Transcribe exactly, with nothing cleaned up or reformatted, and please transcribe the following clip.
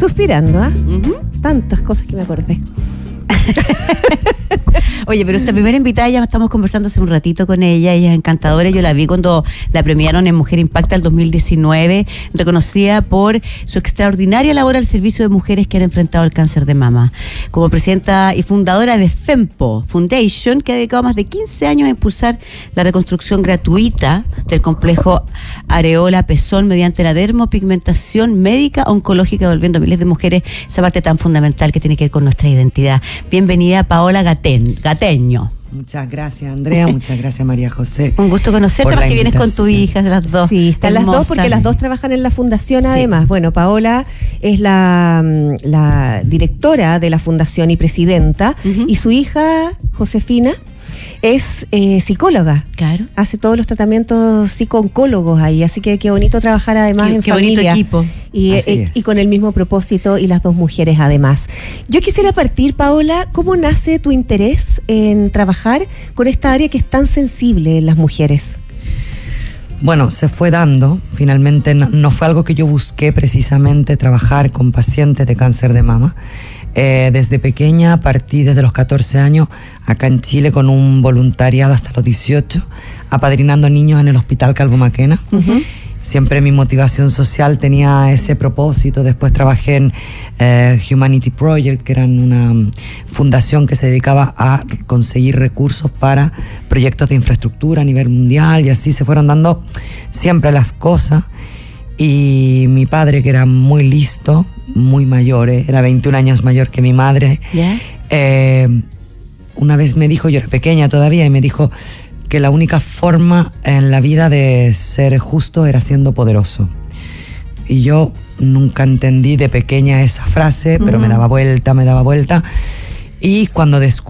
suspirando, ¿ah? ¿eh? Uh-huh. Tantas cosas que me acordé. Oye, pero esta primera invitada ya estamos conversando hace un ratito con ella, ella es encantadora, yo la vi cuando la premiaron en Mujer Impacta el dos mil diecinueve, reconocida por su extraordinaria labor al servicio de mujeres que han enfrentado el cáncer de mama. Como presidenta y fundadora de FEMPO Foundation, que ha dedicado más de quince años a impulsar la reconstrucción gratuita del complejo areola pezón mediante la dermopigmentación médica oncológica, volviendo a miles de mujeres esa parte tan fundamental que tiene que ver con nuestra identidad. Bienvenida, Paola Gaten, Gateño. Muchas gracias, Andrea. Muchas gracias, María José. Un gusto conocerte, más que vienes con tu hija, las dos. Sí, están hermosas. Las dos porque las dos trabajan en la fundación, sí. Además. Bueno, Paola es la, la directora de la fundación y presidenta, uh-huh. Y su hija, Josefina, es eh, psicóloga. Claro. Hace todos los tratamientos psico-oncólogos ahí, así que qué bonito trabajar además qué, en qué familia. Qué bonito equipo. Y, eh, y con el mismo propósito y las dos mujeres además. Yo quisiera partir, Paola, ¿cómo nace tu interés en trabajar con esta área que es tan sensible en las mujeres? Bueno, se fue dando, finalmente no, no fue algo que yo busqué precisamente, trabajar con pacientes de cáncer de mama. Eh, desde pequeña partí desde los catorce años acá en Chile con un voluntariado hasta los dieciocho, apadrinando niños en el Hospital Calvo Maquena. Uh-huh. Siempre mi motivación social tenía ese propósito. Después trabajé en eh, Humanity Project, que eran una um, fundación que se dedicaba a conseguir recursos para proyectos de infraestructura a nivel mundial, y así se fueron dando siempre las cosas. Y mi padre, que era muy listo, muy mayor, ¿eh? Era veintiún años mayor que mi madre, yeah. eh, una vez me dijo, yo era pequeña todavía, y me dijo que la única forma en la vida de ser justo era siendo poderoso. Y yo nunca entendí de pequeña esa frase, pero uh-huh. me daba vuelta, me daba vuelta. Y cuando descubrí